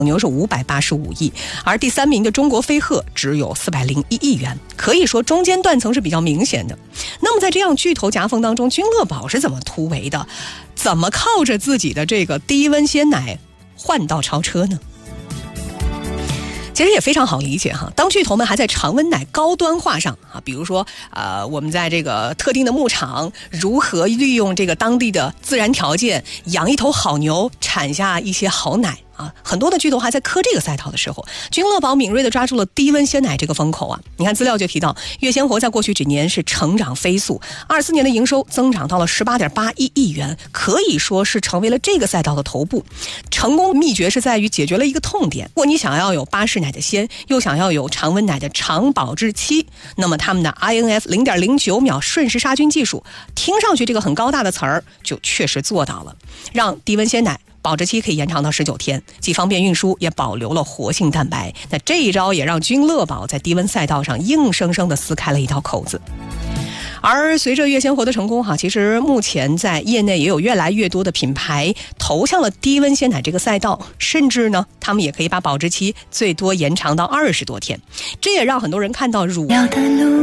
牛是585亿，而第3名的中国飞鹤只有401亿元，可以说中间断层是比较明显的。那么在这样巨头夹缝当中，君乐宝是怎么突围的？怎么靠着自己的这个低温鲜奶换道超车呢？其实也非常好理解哈，当巨头们还在常温奶高端化上啊，比如说我们在这个特定的牧场如何利用这个当地的自然条件养一头好牛，产下一些好奶啊，很多的巨头还在磕这个赛道的时候，君乐宝敏锐地抓住了低温鲜奶这个风口啊。你看资料就提到，悦鲜活在过去几年是成长飞速，24年的营收增长到了18.81亿元，可以说是成为了这个赛道的头部。成功秘诀是在于解决了一个痛点，如果你想要有巴氏奶的鲜，又想要有常温奶的长保质期，那么他们的 INF 0.09秒瞬时杀菌技术，听上去这个很高大的词儿，就确实做到了，让低温鲜奶保质期可以延长到19天，既方便运输，也保留了活性蛋白。那这一招也让君乐宝在低温赛道上硬生生地撕开了一道口子。而随着悦鲜活的成功其实目前在业内也有越来越多的品牌投向了低温鲜奶这个赛道，甚至呢他们也可以把保质期最多延长到20多天，这也让很多人看到乳